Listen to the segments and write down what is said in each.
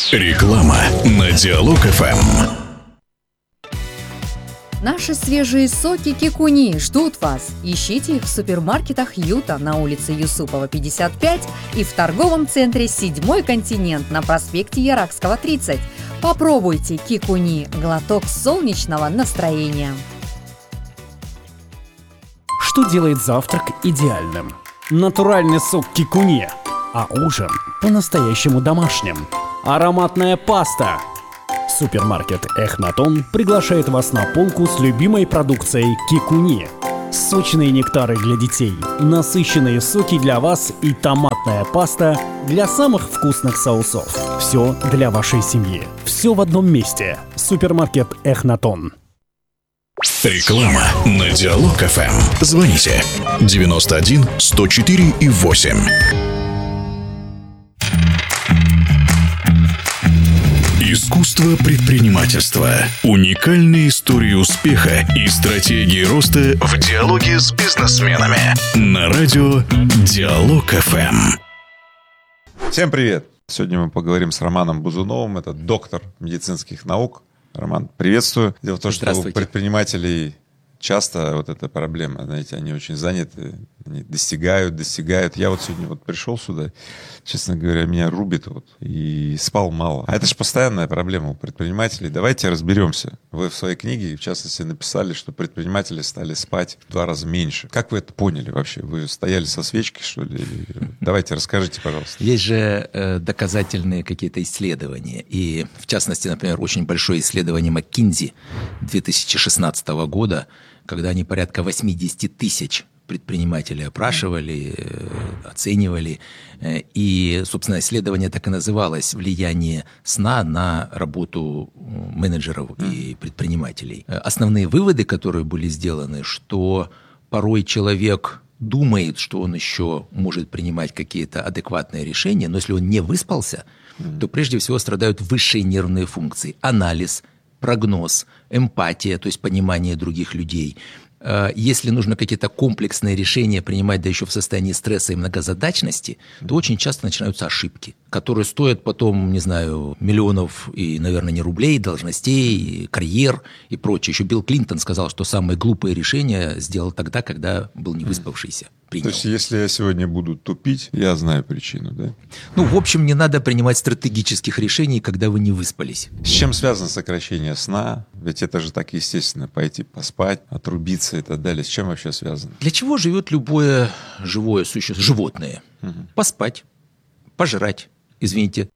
Реклама на Диалог ФМ. Наши свежие соки Кикуни ждут вас. Ищите их в супермаркетах Юта на улице Юсупова, 55 и в торговом центре «Седьмой континент» на проспекте Яракского, 30. Попробуйте Кикуни – глоток солнечного настроения. Что делает завтрак идеальным? Натуральный сок Кикуни, а ужин по-настоящему домашним. Ароматная паста. Супермаркет Эхнатон приглашает вас на полку с любимой продукцией Кикуни. Сочные нектары для детей, насыщенные соки для вас и томатная паста для самых вкусных соусов. Все для вашей семьи. Все в одном месте. Супермаркет Эхнатон. Реклама на Диалог ФМ. Звоните 91 104 и 8. Искусство предпринимательства. Уникальные истории успеха и стратегии роста в диалоге с бизнесменами. На радио Диалог ФМ. Всем привет! Сегодня мы поговорим с Романом Бузуновым. Это доктор медицинских наук. Роман, приветствую. Дело в том, что у предпринимателей часто вот эта проблема, знаете, они очень заняты, они достигают. Я вот сегодня пришел сюда, честно говоря, меня рубит и спал мало. А это же постоянная проблема у предпринимателей. Давайте разберемся. Вы в своей книге, в частности, написали, что предприниматели стали спать в 2 раза меньше. Как вы это поняли вообще? Вы стояли со свечкой, что ли? Давайте, расскажите, пожалуйста. Есть же доказательные какие-то исследования. И, в частности, например, очень большое исследование McKinsey 2016 года, когда они порядка 80 тысяч предпринимателей опрашивали, оценивали. И, собственно, исследование так и называлось «Влияние сна на работу менеджеров и предпринимателей». Основные выводы, которые были сделаны, что порой человек думает, что он еще может принимать какие-то адекватные решения, но если он не выспался, то прежде всего страдают высшие нервные функции: анализ, прогноз, эмпатия, то есть понимание других людей. Если нужно какие-то комплексные решения принимать, да еще в состоянии стресса и многозадачности, то очень часто начинаются ошибки, которые стоят потом, не знаю, миллионов и, наверное, не рублей, должностей, карьер и прочее. Еще Билл Клинтон сказал, что самые глупые решения сделал тогда, когда был невыспавшийся. Принял. То есть, если я сегодня буду тупить, я знаю причину, да? В общем, не надо принимать стратегических решений, когда вы не выспались. С чем связано сокращение сна? Ведь это же так естественно, пойти поспать, отрубиться и так далее. С чем вообще связано? Для чего живет любое живое существо? Животное. Поспать, пожрать, извините,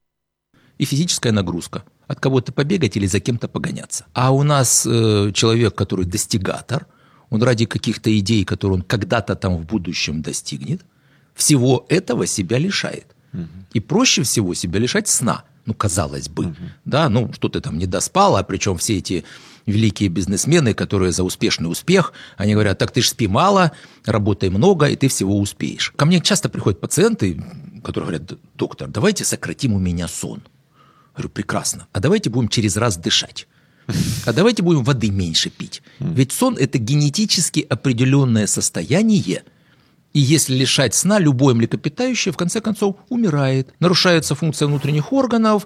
и физическая нагрузка. От кого-то побегать или за кем-то погоняться. А у нас человек, который достигатор, он ради каких-то идей, которые он когда-то там в будущем достигнет, всего этого себя лишает. И проще всего себя лишать сна. Казалось бы. Да, что ты там не доспал, а причем все эти великие бизнесмены, которые за успешный успех, они говорят: так ты ж спи мало, работай много, и ты всего успеешь. Ко мне часто приходят пациенты, которые говорят: доктор, давайте сократим у меня сон. Я говорю: прекрасно. А давайте будем через раз дышать. А давайте будем воды меньше пить. Ведь сон – это генетически определенное состояние. И если лишать сна, любое млекопитающее в конце концов умирает. Нарушается функция внутренних органов,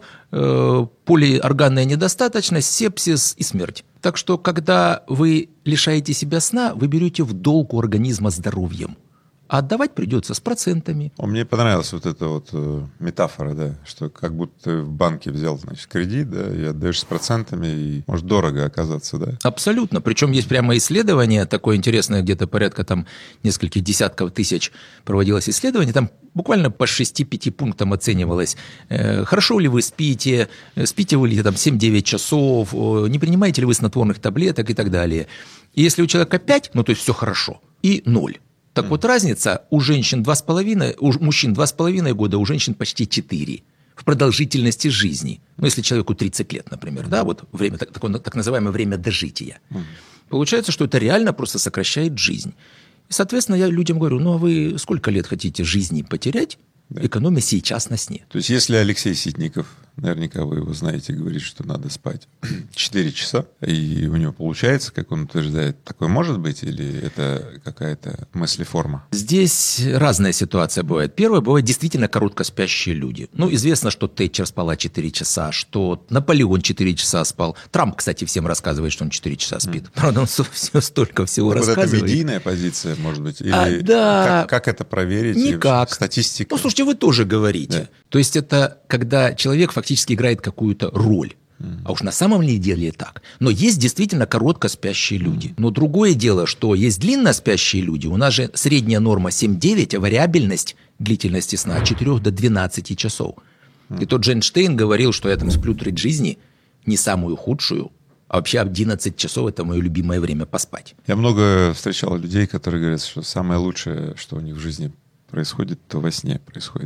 полиорганная недостаточность, сепсис и смерть. Так что, когда вы лишаете себя сна, вы берете в долг у организма здоровьем. А отдавать придется с процентами. Мне понравилась эта метафора, да, что как будто ты в банке взял, кредит, да, и отдаешь с процентами, и может дорого оказаться, да? Абсолютно. Причем есть прямо исследование такое интересное, где-то порядка нескольких десятков тысяч проводилось исследование, там буквально по 6-5 пунктам оценивалось, хорошо ли вы спите вы ли 7-9 часов, не принимаете ли вы снотворных таблеток и так далее. И если у человека 5, то есть все хорошо, и 0. Так разница у женщин 2,5, у мужчин 2,5 года, у женщин почти 4 в продолжительности жизни. Если человеку 30 лет, например, да, время, так называемое время дожития. Получается, что это реально просто сокращает жизнь. И, соответственно, я людям говорю: а вы сколько лет хотите жизни потерять, экономя сейчас на сне? То есть, если Алексей Ситников наверняка вы его знаете, говорит, что надо спать 4 часа, и у него получается, как он утверждает, такое может быть, или это какая-то мыслеформа? Здесь разная ситуация бывает. Первое, бывает действительно короткоспящие люди. Известно, что Тэтчер спала 4 часа, что Наполеон 4 часа спал. Трамп, кстати, всем рассказывает, что он 4 часа спит. Правда, он столько всего рассказывает. Вот это медийная позиция, может быть? Или да. Как это проверить? Никак. Статистика? Слушайте, вы тоже говорите. Да. То есть это когда человек фактически играет какую-то роль. А уж на самом деле так. Но есть действительно коротко спящие люди. Но другое дело, что есть длинно спящие люди. У нас же средняя норма 7-9, а вариабельность длительности сна от 4 до 12 часов. И тот же Эйнштейн говорил, что я там сплю треть жизни, не самую худшую, а вообще 11 часов – это мое любимое время поспать. Я много встречал людей, которые говорят, что самое лучшее, что у них в жизни происходит, то во сне происходит.